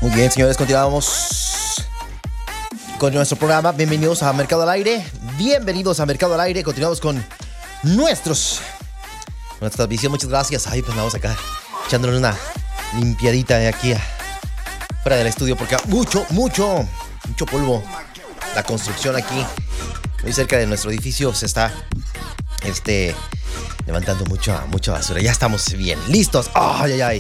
Muy bien, señores, continuamos con nuestro programa. Bienvenidos a Mercado al Aire. Bienvenidos a Mercado al Aire. Continuamos con nuestra transmisión. Muchas gracias. Ay, pues vamos acá echándole una limpiadita de aquí fuera del estudio porque mucho polvo. La construcción aquí muy cerca de nuestro edificio se está levantando mucha basura. Ya estamos bien listos. Ay.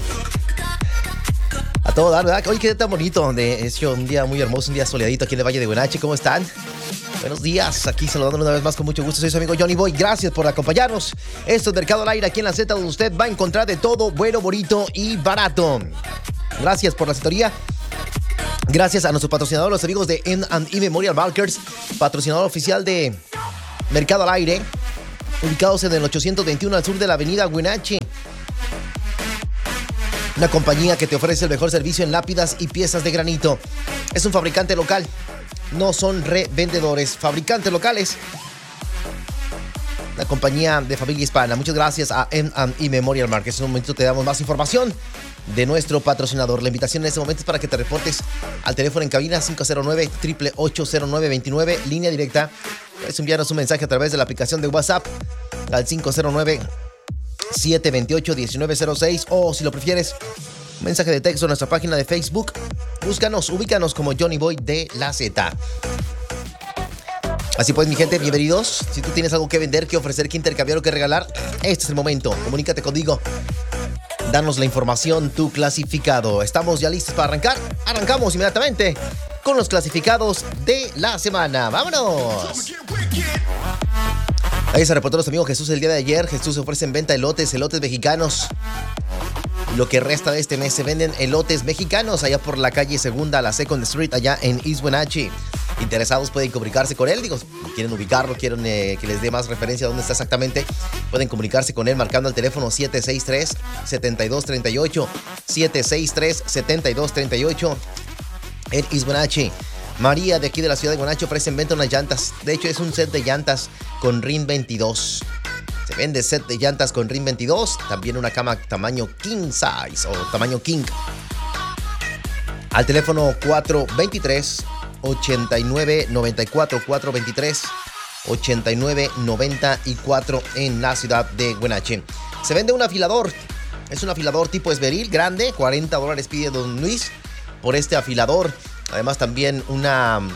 A todo dar, ¿verdad? Hoy qué tan bonito. Es un día muy hermoso, un día soleadito aquí en el Valle de Huenache. ¿Cómo están? Buenos días. Aquí saludándonos una vez más con mucho gusto. Soy su amigo Johnny Boy. Gracias por acompañarnos. Esto es Mercado al Aire aquí en la Z, donde usted va a encontrar de todo bueno, bonito y barato. Gracias por la asesoría. Gracias a nuestro patrocinador, los amigos de M&E Memorial Markers, patrocinador oficial de Mercado al Aire, ubicados en el 821 al sur de la avenida Huenache. Una compañía que te ofrece el mejor servicio en lápidas y piezas de granito. Es un fabricante local, no son revendedores, fabricantes locales. Una compañía de familia hispana. Muchas gracias a M&E Memorial Markers. En un momento te damos más información de nuestro patrocinador. La invitación en este momento es para que te reportes al teléfono en cabina 509-888-0929, línea directa. Puedes enviarnos un mensaje a través de la aplicación de WhatsApp al 509-728-1906, o si lo prefieres, un mensaje de texto en nuestra página de Facebook. Ubícanos como Johnny Boy de la Z. Así pues, mi gente, bienvenidos. Si tú tienes algo que vender, que ofrecer, que intercambiar o que regalar, este es el momento. Comunícate conmigo. Danos la información, tu clasificado. ¿Estamos ya listos para arrancar? Arrancamos inmediatamente con los clasificados de la semana. ¡Vámonos! Ahí se reportó nuestro amigo Jesús el día de ayer. Jesús ofrece en venta elotes mexicanos. Lo que resta de este mes se venden elotes mexicanos allá por la calle Segunda, la Second Street, allá en East Wenatchee. Interesados pueden comunicarse con él. Digo, quieren ubicarlo, quieren que les dé más referencia a dónde está exactamente, pueden comunicarse con él marcando el teléfono 763-7238. 763-7238 en East Wenatchee. María, de aquí de la ciudad de Wenatchee, ofrece en venta unas llantas. De hecho, es un set de llantas con RIN 22. Se vende set de llantas con RIN 22. También una cama tamaño king size o tamaño king. Al teléfono 423-8994. 423-8994 en la ciudad de Wenatchee. Se vende un afilador. Es un afilador tipo esmeril, grande. $40 pide Don Luis por este afilador. Además también un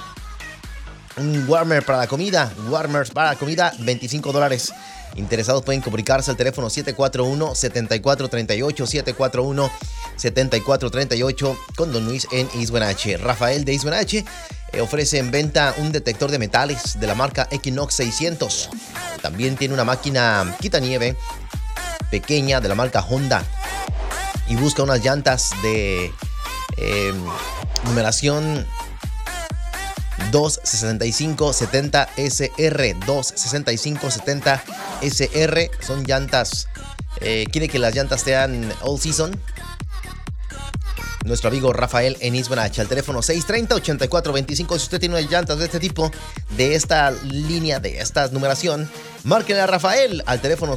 warmer para la comida. Warmers para la comida, $25. Interesados pueden comunicarse al teléfono 741-7438. 741-7438 con Don Luis en East Wenatchee. Rafael de East Wenatchee ofrece en venta un detector de metales de la marca Equinox 600. También tiene una máquina quitanieve pequeña de la marca Honda. Y busca unas llantas de numeración 26570 SR. 26570 SR. Son llantas. Quiere que las llantas sean all season. Nuestro amigo Rafael en East Wenatchee. Al teléfono 630-8425. Si usted tiene unas llantas de este tipo, de esta línea, de esta numeración, márquenle a Rafael al teléfono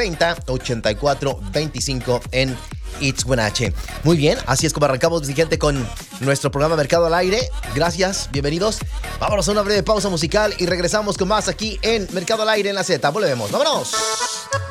630-8425 en East Wenatchee. Muy bien, así es como arrancamos, gente, con nuestro programa Mercado al Aire. Gracias, bienvenidos. Vámonos a una breve pausa musical y regresamos con más aquí en Mercado al Aire en la Z. Volvemos, vámonos.